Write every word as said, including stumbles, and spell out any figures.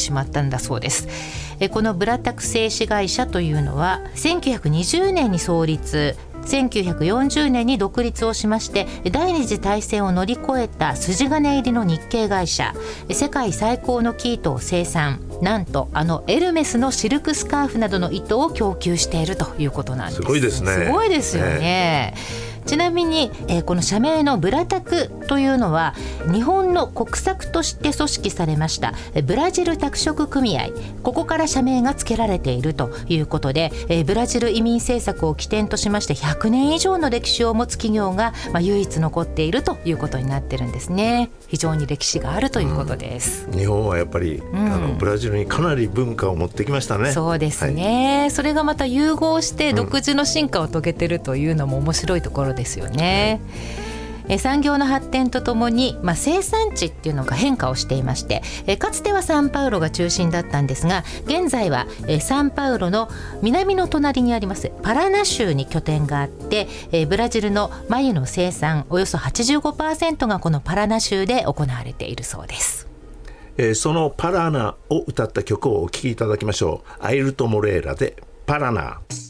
しまったんだそうです。えこのブラタク製紙会社というのはせんきゅうひゃくにじゅうねんに創立、せんきゅうひゃくよんじゅうねんに独立をしまして、第二次大戦を乗り越えた筋金入りの日系会社、世界最高の生糸を生産、なんとあのエルメスのシルクスカーフなどの糸を供給しているということなんです。 すごいですね。 すごいですよね、ね。ちなみに、えー、この社名のブラタクというのは日本の国策として組織されましたブラジル拓殖組合、ここから社名が付けられているということで、えー、ブラジル移民政策を起点としましてひゃくねん以上の歴史を持つ企業が、まあ、唯一残っているということになってるんですね。非常に歴史があるということです、 うん、日本はやっぱり、うん、あのブラジルにかなり文化を持ってきましたね。 そうですね、はい、それがまた融合して独自の進化を遂げているというのも面白いところですよね、うん。え産業の発展とともに、まあ、生産地っていうのが変化をしていまして、えかつてはサンパウロが中心だったんですが、現在はえサンパウロの南の隣にありますパラナ州に拠点があって、えブラジルの繭の生産およそ はちじゅうごパーセント がこのパラナ州で行われているそうです。 えー、そのパラナを歌った曲をお聴きいただきましょう。アイルト・モレーラでパラナ。